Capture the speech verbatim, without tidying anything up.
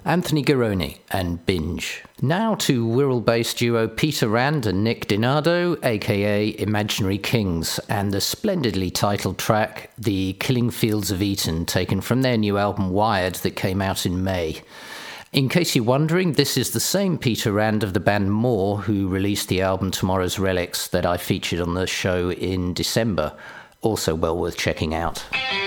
Anthony Garoni and Binge. Now to Wirral-based duo Peter Rand and Nick Dinardo, aka Imaginary Kings, and the splendidly titled track, The Killing Fields of Eton, taken from their new album Wired that came out in May. In case you're wondering, this is the same Peter Rand of the band More who released the album Tomorrow's Relics that I featured on the show in December. Also well worth checking out.